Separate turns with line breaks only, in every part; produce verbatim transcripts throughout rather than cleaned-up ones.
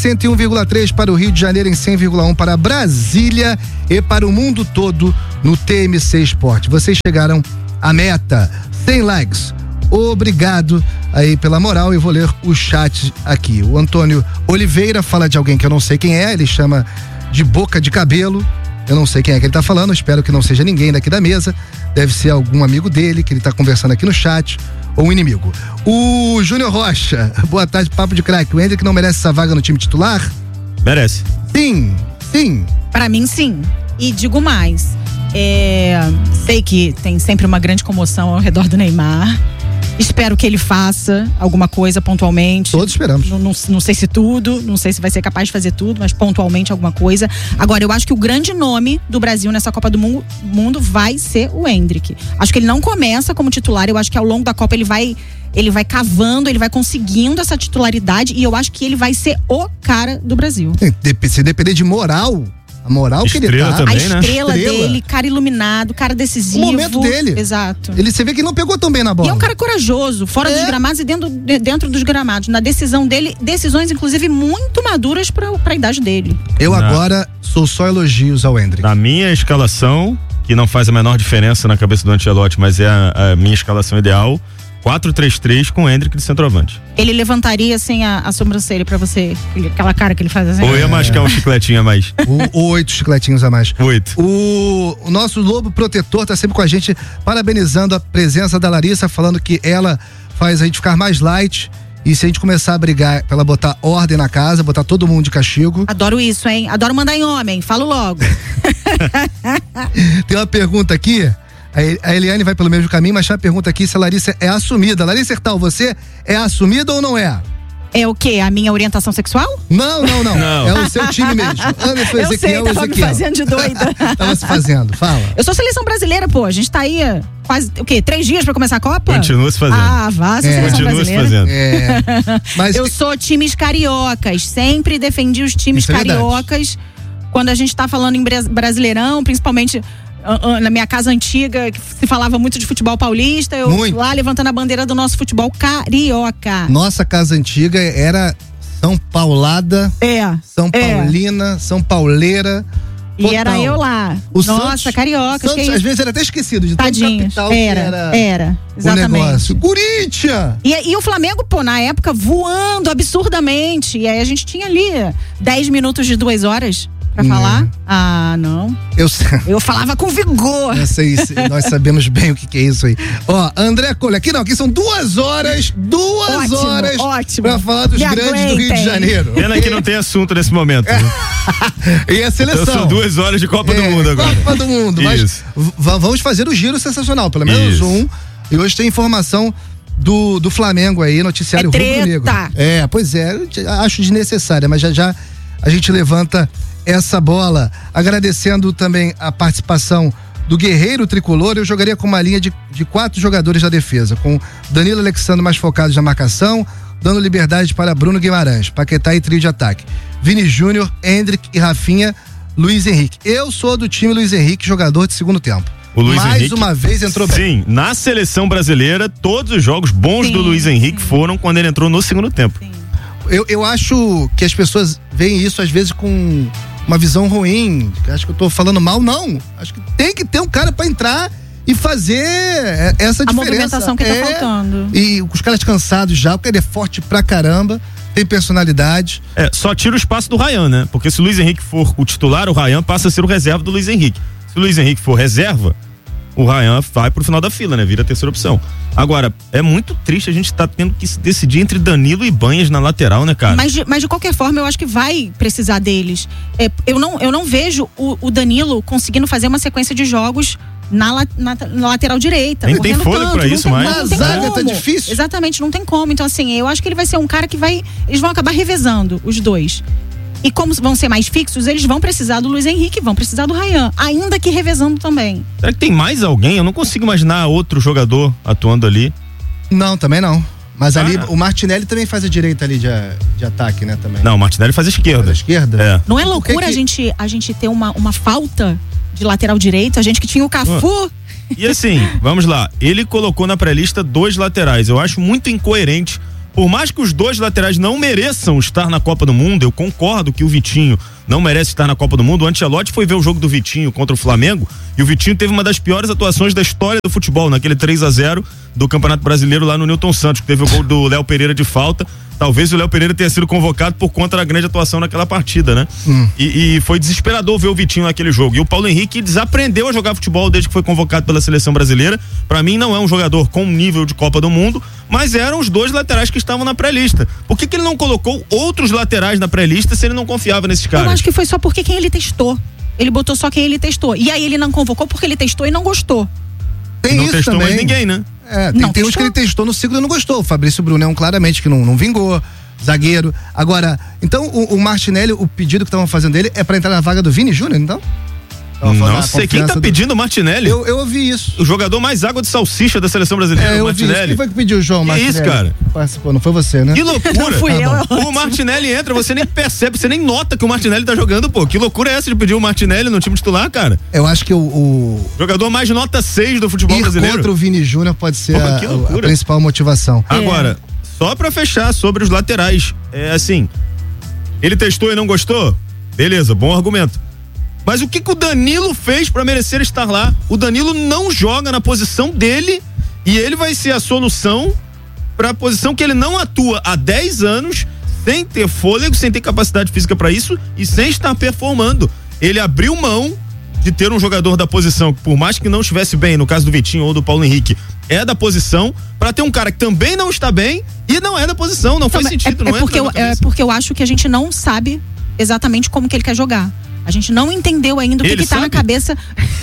cento e um vírgula três para o Rio de Janeiro, em cem vírgula um para Brasília e para o mundo todo no T M C Esporte. Vocês chegaram à meta, cem likes. Obrigado aí pela moral. Eu vou ler o chat aqui. O Antônio Oliveira fala de alguém que eu não sei quem é, ele chama de Boca de Cabelo. Eu não sei quem é que ele tá falando, espero que não seja ninguém daqui da mesa. Deve ser algum amigo dele que ele tá conversando aqui no chat, ou um inimigo. O Júnior Rocha, boa tarde, papo de craque. O Hendrick não merece essa vaga no time titular?
Merece.
Sim, sim.
Pra mim, sim. E digo mais, é, sei que tem sempre uma grande comoção ao redor do Neymar. Espero que ele faça alguma coisa pontualmente.
Todos esperamos.
Não, não, não sei se tudo, não sei se vai ser capaz de fazer tudo, mas pontualmente alguma coisa. Agora, eu acho que o grande nome do Brasil nessa Copa do Mundo, mundo vai ser o Hendrick. Acho que ele não começa como titular, eu acho que ao longo da Copa ele vai, ele vai cavando, ele vai conseguindo essa titularidade e eu acho que ele vai ser o cara do Brasil.
Se depender de moral, a moral
estrela
que ele tá.
também,
a estrela,
né?
dele, cara iluminado, cara decisivo.
O momento dele.
Exato.
Ele, você vê que ele não pegou tão bem na bola.
E é um cara corajoso, fora
É.
dos gramados e dentro, de- dentro dos gramados. Na decisão dele, decisões inclusive muito maduras pra, pra idade dele.
Eu
Não.
agora sou só elogios ao Hendrick.
Na minha escalação, que não faz a menor diferença na cabeça do Ancelotti, mas é a, a minha escalação ideal, quatro três três com o Hendrick de centroavante.
Ele levantaria assim a, a sobrancelha pra você, aquele- aquela cara que ele faz assim.
Ou ia mascar um chicletinho a mais.
O, o oito chicletinhos a mais.
Oito.
O, o nosso lobo protetor tá sempre com a gente, parabenizando a presença da Larissa, falando que ela faz a gente ficar mais light. E se a gente começar a brigar pra ela botar ordem na casa, botar todo mundo de castigo.
Adoro isso, hein? Adoro mandar em homem, falo logo.
Tem uma pergunta aqui. A Eliane vai pelo mesmo caminho, mas tem uma pergunta aqui se a Larissa é assumida. Larissa Hertal, você é assumida ou não é?
É o quê? A minha orientação sexual?
Não, não, não.
Não.
É o seu time mesmo. Anderson,
Eu sei,
Ezequiel,
tava me
Ezequiel.
fazendo de doida.
Tava se fazendo, fala.
Eu sou seleção brasileira, pô. A gente tá aí ah, quase, o quê? Três dias pra começar a Copa?
Continua se fazendo.
Ah, vá, sou
É.
seleção
Continua se
brasileira.
fazendo.
É. Mas
Eu sou times cariocas, sempre defendi os times
Isso é verdade.
cariocas. Quando a gente tá falando em Bras- Brasileirão, principalmente ah, ah, na minha casa antiga, que se falava muito de futebol paulista, eu
Muito.
lá levantando a bandeira do nosso futebol carioca.
nossa casa antiga era São Paulada,
É.
São
é.
Paulina, São Pauleira.
E
Total.
era eu lá.
O
Nossa,
Santos-
cariocas,
Santos,
que
às
isso?
vezes era até esquecido de tão
Tadinhos.
capital que
Era,
era,
era.
o
Exatamente.
negócio. Corinthians!
E, e o Flamengo, pô, na época, voando absurdamente. E aí a gente tinha ali dez minutos de duas horas pra
Hum.
falar. Ah, não.
Eu,
Eu falava com vigor.
eu sei, nós sabemos bem o que, que é isso aí. Ó, André Colha, aqui não, aqui são duas horas, duas
Ótimo,
horas
ótimo.
pra falar dos
Me
grandes do Rio de
aguentem.
Janeiro.
Pena que não tem assunto nesse momento. né?
E a seleção.
Então são duas horas de Copa do
É,
Mundo agora.
Copa do Mundo. Mas
Isso.
v- vamos fazer o giro sensacional, pelo menos
Isso.
um. E hoje tem informação do, do Flamengo aí, noticiário
É treta.
rubro-negro. É, pois é, eu te- acho desnecessária, mas já já a gente levanta essa bola. Agradecendo também a participação do Guerreiro Tricolor. Eu jogaria com uma linha de, de quatro jogadores da defesa, com Danilo e Alexandre mais focados na marcação, dando liberdade para Bruno Guimarães, Paquetá e trio de ataque. Vini Júnior, Hendrick e Rafinha, Luiz Henrique. Eu sou do time Luiz Henrique, jogador de segundo tempo.
O Luiz
Mais
Henrique,
uma vez entrou bem.
Sim, na seleção brasileira, todos os jogos bons
Sim,
do Luiz Henrique
sim.
foram quando ele entrou no segundo tempo.
Eu, eu acho que as pessoas veem isso às vezes com uma visão ruim. Acho que eu tô falando mal, não. Acho que tem que ter um cara pra entrar e fazer é, essa
A
diferença.
movimentação que tá
É,
faltando.
E os caras cansados já, porque ele é forte pra caramba, tem personalidade.
É, só tira o espaço do Ryan, né? Porque se o Luiz Henrique for o titular, o Ryan passa a ser o reserva do Luiz Henrique. Se o Luiz Henrique for reserva, o Ryan vai pro final da fila, né? Vira a terceira opção. Agora, é muito triste a gente tá tendo que se decidir entre Danilo e Banhas na lateral, né, cara?
Mas de, mas de qualquer forma, eu acho que vai precisar deles. É, eu, não, eu não vejo o, o Danilo conseguindo fazer uma sequência de jogos na, la- na, na lateral direita.
Nem tem
correndo
fôlego pra
não
isso
tem,
mais.
Não, não tem
Na zaga
como.
tá difícil.
Exatamente, não tem como. Então, assim, eu acho que ele vai ser um cara que vai. Eles vão acabar revezando os dois. E como vão ser mais fixos, eles vão precisar do Luiz Henrique, vão precisar do Ryan, ainda que revezando também.
Será que tem mais alguém? Eu não consigo imaginar outro jogador atuando ali.
Não, também não. Mas ali,
Ah.
o Martinelli também faz a direita ali de, de ataque, né, também.
Não, o Martinelli faz a
Da
esquerda.
esquerda?
É.
Não é
Por que
loucura
que-
a, gente, a gente ter uma, uma falta de lateral direito? A gente que tinha o Cafu.
E assim, vamos lá. Ele colocou na pré-lista dois laterais. Eu acho muito incoerente por mais que os dois laterais não mereçam estar na Copa do Mundo, eu concordo que o Vitinho não merece estar na Copa do Mundo. O Ancelotti foi ver o jogo do Vitinho contra o Flamengo e o Vitinho teve uma das piores atuações da história do futebol, naquele três a zero do Campeonato Brasileiro lá no Newton Santos, que teve o gol do Léo Pereira de falta. Talvez o Léo Pereira tenha sido convocado por conta da grande atuação naquela partida, né? Hum. E, e foi desesperador ver o Vitinho naquele jogo. E o Paulo Henrique desaprendeu a jogar futebol desde que foi convocado pela seleção brasileira. Pra mim não é um jogador com nível de Copa do Mundo, mas eram os dois laterais que estavam na pré-lista. Por que que ele não colocou outros laterais na pré-lista se ele não confiava nesses caras?
Eu acho que foi só porque quem ele testou. Ele botou só quem ele testou. E aí ele não convocou porque ele testou e não gostou.
Tem
não
isso
testou
também.
mais ninguém, né?
É, tem, tem uns que ele testou no ciclo e não gostou. O Fabrício Bruno é um claramente que não, não vingou. Zagueiro. Agora, então o, o Martinelli, o pedido que estavam fazendo dele é pra entrar na vaga do Vini Júnior, então?
Não sei quem tá pedindo o do... Martinelli.
Eu, eu ouvi isso.
O jogador mais água de salsicha da seleção brasileira,
é, eu
o Martinelli.
Ouvi isso. Quem foi que pediu o João
que
Martinelli?
Isso, cara.
Participou, não foi você, né?
Que loucura.
Não fui eu.
Ah, o Martinelli entra, você nem percebe, você nem nota que o Martinelli tá jogando, pô. Que loucura é essa de pedir o Martinelli no time titular, cara?
Eu acho que o... o...
jogador mais nota seis do futebol
ir
brasileiro.
Contra o Vini Júnior pode ser pô, a, a principal motivação.
É. Agora, só pra fechar sobre os laterais, é assim, ele testou e não gostou? Beleza, bom argumento. Mas o que que o Danilo fez pra merecer estar lá? O Danilo não joga na posição dele e ele vai ser a solução pra posição que ele não atua há dez anos, sem ter fôlego, sem ter capacidade física pra isso e sem estar performando. Ele abriu mão de ter um jogador da posição que, por mais que não estivesse bem, no caso do Vitinho ou do Paulo Henrique, é da posição, pra ter um cara que também não está bem e não é da posição. Não faz sentido,
é,
não
é porque eu, é porque eu acho que a gente não sabe exatamente como que ele quer jogar. A gente não entendeu ainda o que, que tá na cabeça.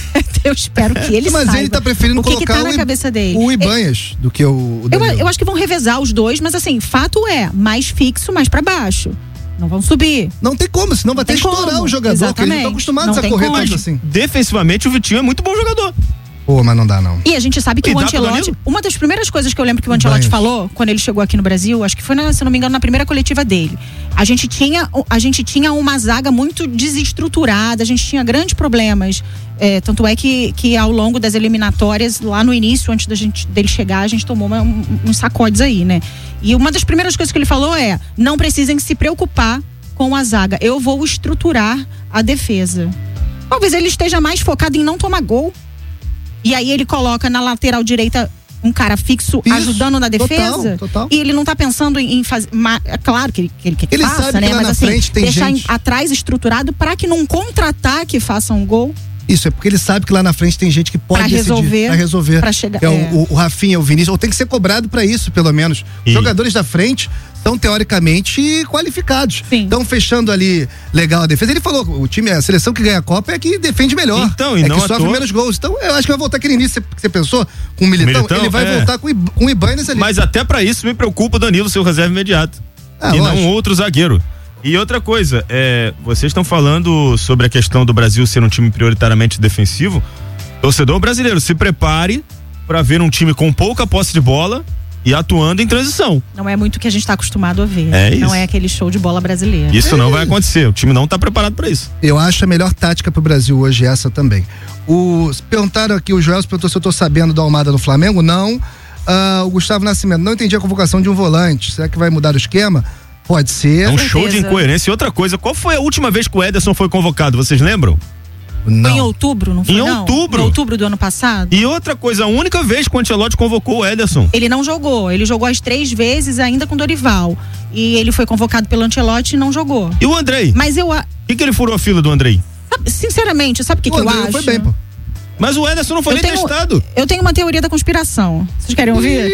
Eu espero que ele
mas
saiba.
Mas ele tá preferindo
o que
colocar
que tá na
o,
cabeça dele.
o Ibanhas é, do que o, o
eu, eu acho que vão revezar os dois, mas assim, fato é, mais fixo, mais pra baixo. Não vão subir.
Não tem como, senão vai ter que estourar como. o jogador,
Exatamente.
porque eles não estão acostumados
não
a correr
como.
tanto assim.
Defensivamente, o Vitinho é muito bom jogador.
Pô, mas não dá não.
E a gente sabe que e o Ancelotti, uma das primeiras coisas que eu lembro que o Ancelotti falou quando ele chegou aqui no Brasil, acho que foi, na, se não me engano, na primeira coletiva dele. A gente tinha, a gente tinha uma zaga muito desestruturada, a gente tinha grandes problemas. É, tanto é que, que ao longo das eliminatórias, lá no início, antes da gente, dele chegar, a gente tomou uma, um, uns sacodes aí, né? E uma das primeiras coisas que ele falou é: não precisem se preocupar com a zaga, eu vou estruturar a defesa. Talvez ele esteja mais focado em não tomar gol. E aí ele coloca na lateral direita um cara fixo Isso, ajudando na defesa.
Total, total.
E ele não tá pensando em, em fazer. É claro que ele, que ele quer que
ele
faça,
sabe
né?
Que lá
Mas
na
assim,
frente tem
deixar
gente...
em, atrás estruturado para que num contra-ataque faça um gol.
Isso, é porque ele sabe que lá na frente tem gente que pode
pra
decidir,
resolver,
pra resolver.
Pra chegar,
é
é.
O, o Rafinha, o Vinícius, ou tem que ser cobrado pra isso, pelo menos. Os jogadores da frente são teoricamente qualificados. Estão fechando ali legal a defesa. Ele falou, o time, a seleção que ganha a Copa é que defende melhor.
Então, e
é
não
que sofre
toa...
menos gols. Então, eu acho que vai voltar aquele início que você pensou com o Militão, Militão ele vai é. voltar com, com o Ibanez ali.
Mas até pra isso me preocupa o Danilo, seu reserva imediato. Ah, e lógico. Não outro zagueiro. E outra coisa, é, vocês estão falando sobre a questão do Brasil ser um time prioritariamente defensivo. Torcedor brasileiro, se prepare para ver um time com pouca posse de bola e atuando em transição.
Não é muito o que a gente está acostumado a ver.
É isso.
Não é aquele show de bola brasileiro.
Isso
é.
não vai acontecer. O time não está preparado para isso.
Eu acho a melhor tática pro Brasil hoje essa também. Os, perguntaram aqui, o Joel perguntou se eu tô sabendo da Almada no Flamengo. Não. Uh, o Gustavo Nascimento, não entendi a convocação de um volante. Será que vai mudar o esquema? Pode ser.
É um show de incoerência. E outra coisa, qual foi a última vez que o Ederson foi convocado? Vocês lembram?
Não. Em outubro, não foi?
Em
não?
outubro.
Em outubro do ano passado.
E outra coisa, a única vez que o Ancelotti convocou o Ederson.
Ele não jogou. Ele jogou as três vezes ainda com Dorival. E ele foi convocado pelo Ancelotti e não jogou.
E o Andrei?
Mas eu...
O que, que ele furou a fila do Andrei?
Sabe, sinceramente, sabe o que, que eu acho?
Foi bem, pô.
Mas o Ederson não foi eu nem
tenho,
testado.
Eu tenho uma teoria da conspiração. Vocês querem ouvir?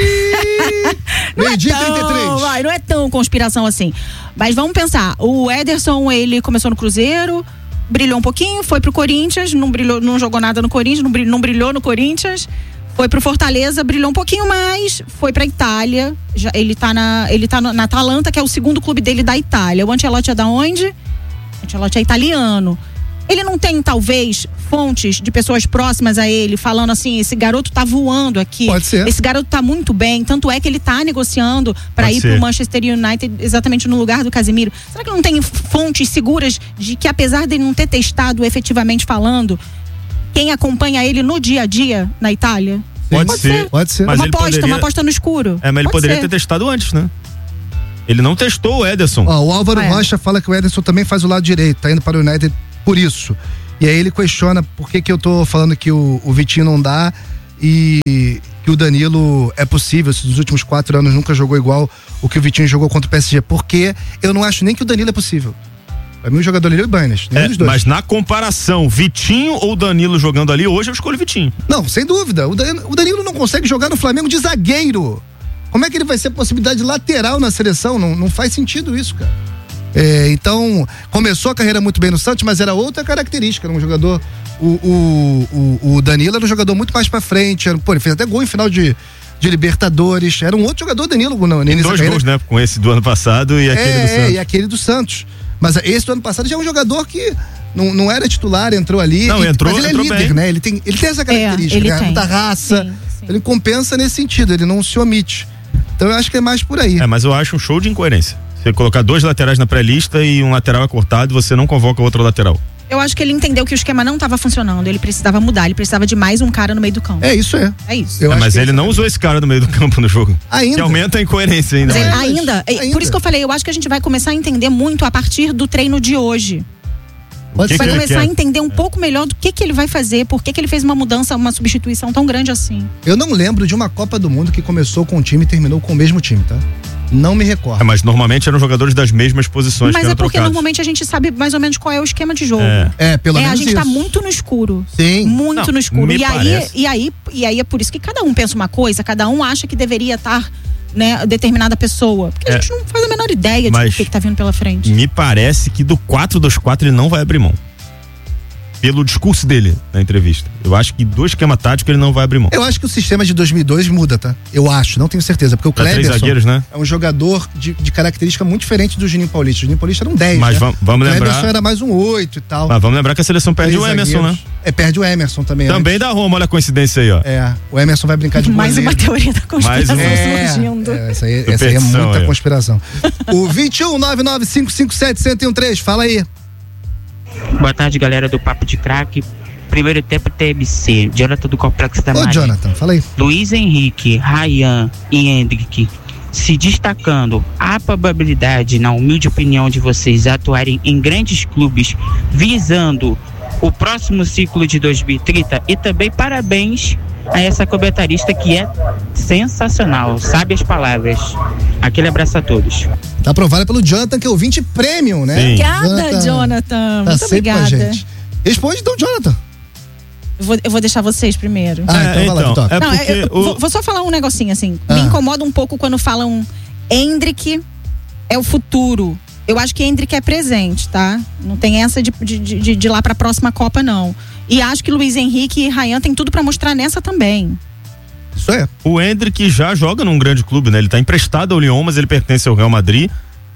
Não, é
tão, trinta e três.
Vai, não é tão conspiração assim. Mas vamos pensar. O Ederson, ele começou no Cruzeiro, brilhou um pouquinho, foi pro Corinthians, não brilhou, não jogou nada no Corinthians, não brilhou, não brilhou no Corinthians. Foi pro Fortaleza, brilhou um pouquinho mais, foi pra Itália. Já, ele tá na, ele tá na Atalanta, que é o segundo clube dele da Itália. O Ancelotti é da onde? O Ancelotti é italiano. Ele não tem, talvez, fontes de pessoas próximas a ele falando assim, esse garoto tá voando aqui.
Pode ser.
Esse garoto tá muito bem. Tanto é que ele tá negociando para ir ser. pro Manchester United exatamente no lugar do Casemiro. Será que não tem fontes seguras de que, apesar dele não ter testado efetivamente falando, quem acompanha ele no dia a dia na Itália?
Pode,
pode
ser.
ser.
Pode ser.
Mas uma aposta,
poderia...
uma aposta no escuro.
É, mas ele
pode
poderia
ser.
ter testado antes, né? Ele não testou o Ederson.
Ó, o Álvaro
ah, é.
Rocha fala que o Ederson também faz o lado direito, tá indo para o United por isso. E aí ele questiona por que que eu tô falando que o, o Vitinho não dá e que o Danilo é possível, se nos últimos quatro anos nunca jogou igual o que o Vitinho jogou contra o P S G, porque eu não acho nem que o Danilo é possível. Pra mim o jogador ali é o Ibanez, nenhum
É,
dos dois.
mas na comparação, Vitinho ou Danilo jogando ali, hoje eu escolho Vitinho.
Não, sem dúvida, o Danilo, o Danilo não consegue jogar no Flamengo de zagueiro. Como é que ele vai ser possibilidade lateral na seleção? Não, não faz sentido isso, cara. É, então, começou a carreira muito bem no Santos, mas era outra característica, era um jogador, o, o, o, o Danilo era um jogador muito mais pra frente, era, pô, ele fez até gol em final de, de Libertadores, era um outro jogador, Danilo, não,
Tem dois
carreira.
gols, né, com esse do ano passado e aquele
é,
do Santos.
É, e aquele do Santos. Mas esse do ano passado já é um jogador que não, não era titular, entrou ali.
Não,
e,
entrou,
mas ele
entrou
é líder,
bem.
né? Ele tem, ele tem essa característica,
É, ele
né?
tem.
Muita raça.
Sim, sim.
Ele compensa nesse sentido, ele não se omite. Então eu acho que é mais por aí.
É, mas eu acho um show de incoerência. Você colocar dois laterais na pré-lista e um lateral é cortado e você não convoca outro lateral.
Eu acho que ele entendeu que o esquema não estava funcionando, ele precisava mudar, ele precisava de mais um cara no meio do campo.
É isso, é.
É isso.
Eu
É,
acho
mas
que
ele
esse-
não usou esse cara no meio do campo no jogo.
Ainda.
Que aumenta a incoerência ainda.
Mas ele-
mais.
ainda, é,
ainda.
por isso que eu falei, eu acho que a gente vai começar a entender muito a partir do treino de hoje.
Pode
que
Vai
que ele
começar
quer?
a entender um pouco melhor do que que ele vai fazer, por que que ele fez uma mudança, uma substituição tão grande assim.
Eu não lembro de uma Copa do Mundo que começou com um time e terminou com o mesmo time, tá? Não me recordo.
É, mas normalmente eram jogadores das mesmas posições
Mas
que
é
eram
porque
trocados.
normalmente a gente sabe mais ou menos qual é o esquema de jogo.
É.
É, pelo
É, a
menos
gente
isso.
tá muito no escuro.
Sim.
Muito
Não,
no escuro.
me
E aí,
parece.
e, aí, e aí é por isso que cada um pensa uma coisa, cada um acha que deveria estar, né, determinada pessoa. Porque
É.
a gente não faz a menor ideia de
Mas-
o que, que tá vindo pela frente.
Me parece que do quatro dois quatro ele não vai abrir mão. Pelo discurso dele na entrevista. Eu acho que do esquema tático ele não vai abrir mão.
Eu acho que o sistema de dois mil e dois muda, tá? Eu acho, não tenho certeza, porque o
Pra três
Kleberson
zagueiros, né?
é um jogador de, de característica muito diferente do Juninho Paulista. O Juninho Paulista era um dez,
Mas
né?
vam- vamos
o
lembrar-
Kleberson era mais um oito e tal.
Mas vamos lembrar que a seleção perde
Três
o Emerson,
zagueiros.
né?
É, perde o Emerson também.
Também
antes.
da Roma, olha a coincidência aí, ó.
É, o Emerson vai brincar de
Mais
goleiro.
uma teoria da conspiração
Mais um.
surgindo.
É, essa aí, essa aí é
Superstição,
muita
é.
conspiração. O vinte e um, nove nove cinco cinco sete, um zero um três, fala aí.
Boa tarde, galera do Papo de Craque. Primeiro tempo T M C, Jonathan do Complexo da
Ô,
Marinha.
Jonathan, fala aí.
Luiz Henrique, Ryan e Hendrick se destacando. Há probabilidade, na humilde opinião de vocês, atuarem em grandes clubes visando o próximo ciclo de dois mil e trinta? E também parabéns a essa comentarista que é sensacional, sabe as palavras. Aquele abraço a todos.
Tá aprovada pelo Jonathan, que é ouvinte premium, né?
Sim.
Obrigada, Jonathan.
Tá
Muito
sempre com a
obrigada.
gente. Responde então, Jonathan.
Eu vou, eu vou deixar vocês primeiro.
Ah,
É,
então vai lá,
então,
Vitor.
é
Não,
porque
eu, eu
o-
vou, vou só falar um negocinho assim.
Ah.
Me incomoda um pouco quando falam Hendrick é o futuro. Eu acho que Hendrick é presente, tá? Não tem essa de, de, de, de ir lá pra próxima Copa, não. E acho que Luiz Henrique e Ryan tem tudo pra mostrar nessa também.
Isso é.
O Hendrick já joga num grande clube, né? Ele tá emprestado ao Lyon, mas ele pertence ao Real Madrid.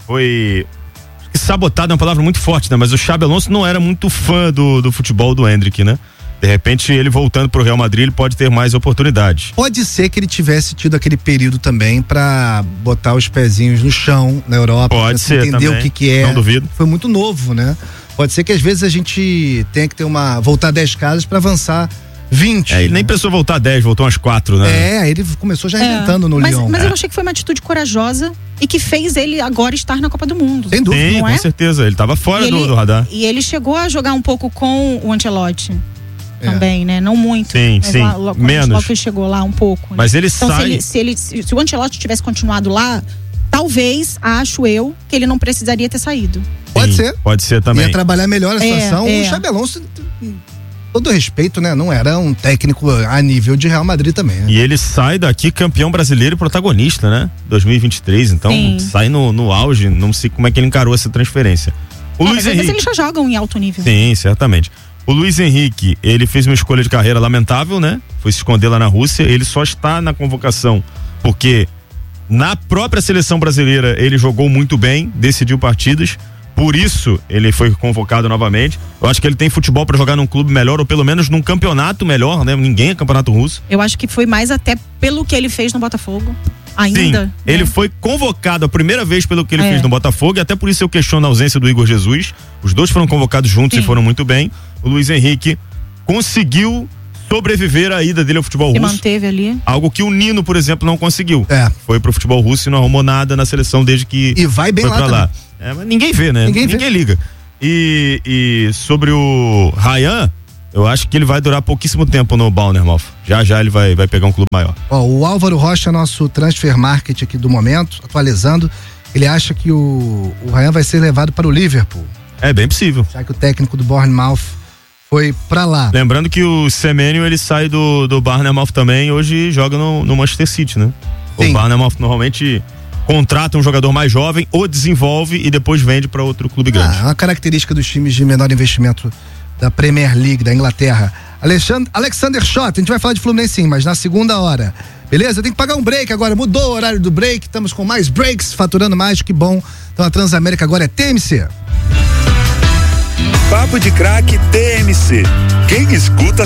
Foi acho que sabotado é uma palavra muito forte, né? Mas o Xabi Alonso não era muito fã do, do futebol do Hendrick, né? De repente, ele voltando pro Real Madrid, ele pode ter mais oportunidades.
Pode ser que ele tivesse tido aquele período também pra botar os pezinhos no chão na Europa.
Pode
pra
ser
entender
também,
o que que é.
não duvido.
Foi muito novo, né? Pode ser que às vezes a gente tenha que ter uma voltar dez casas pra avançar vinte.
É, ele nem
né?
pensou voltar a dez, voltou umas quatro, né?
É, ele começou já inventando no
mas,
Lyon.
Mas
É.
eu achei que foi uma atitude corajosa e que fez ele agora estar na Copa do Mundo.
Sem dúvida.
Sim,
não
com
é?
certeza. Ele tava fora
E
do,
ele-
do radar.
E ele chegou a jogar um pouco com o Ancelotti.
É.
Também, né? Não muito.
Sim,
mas
sim.
Lá, logo,
Menos.
Logo que ele chegou lá um pouco. né?
Mas ele
Então,
sai.
se, ele, se, ele, se, se o Ancelotti tivesse continuado lá, talvez, acho eu, que ele não precisaria ter saído.
Pode
Sim,
ser.
Pode ser também.
Ia trabalhar melhor a
É,
situação.
é.
O Xabi Alonso, todo respeito, né? Não era um técnico a nível de Real Madrid também, né?
E ele sai daqui campeão brasileiro e protagonista, né? dois mil e vinte e três, então
Sim.
sai no, no auge, não sei como é que ele encarou essa transferência. O
É,
Luiz
mas às vezes
Henrique.
eles já jogam em alto nível.
Sim, certamente. O Luiz Henrique, ele fez uma escolha de carreira lamentável, né? Foi se esconder lá na Rússia, ele só está na convocação porque na própria seleção brasileira ele jogou muito bem, decidiu partidas. Por isso, ele foi convocado novamente. Eu acho que ele tem futebol para jogar num clube melhor, ou pelo menos num campeonato melhor, né? Ninguém é campeonato russo.
Eu acho que foi mais até pelo que ele fez no Botafogo. Ainda.
Sim,
né?
ele foi convocado a primeira vez pelo que ele
É.
fez no Botafogo, e até por isso eu questiono a ausência do Igor Jesus. Os dois foram convocados juntos
Sim.
e foram muito bem. O Luiz Henrique conseguiu sobreviver à ida dele ao futebol
Se
russo.
manteve ali.
Algo que o Nino, por exemplo, não conseguiu.
É.
Foi pro futebol russo e não arrumou nada na seleção desde que
E vai bem
foi
lá
pra lá.
também.
É, mas ninguém vê, né?
Ninguém
Ninguém,
vê.
liga. E, e sobre o Ryan, eu acho que ele vai durar pouquíssimo tempo no Bournemouth. Já já ele vai, vai pegar um clube maior.
Ó, o Álvaro Rocha, nosso transfer market aqui do momento, atualizando, ele acha que o, o Ryan vai ser levado para o Liverpool,
É bem possível.
já que o técnico do Bournemouth foi pra lá.
Lembrando que o Semenyo, ele sai do, do Bournemouth também e hoje joga no, no Manchester City, né?
Sim.
O Bournemouth normalmente contrata um jogador mais jovem, ou desenvolve e depois vende para outro clube grande.
Ah, é uma característica dos times de menor investimento da Premier League da Inglaterra. Alexandre, Alexander Schott, a gente vai falar de Fluminense sim, mas na segunda hora. Beleza? Eu tenho que pagar um break agora, mudou o horário do break, estamos com mais breaks, faturando mais, que bom. Então a Transamérica agora é T M C.
Papo de Craque T M C. Quem escuta